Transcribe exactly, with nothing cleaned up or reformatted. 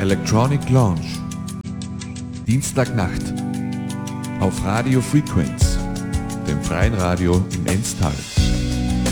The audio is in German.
Electronic Lounge. Dienstagnacht auf Radio Frequenz, dem freien Radio im Enztal.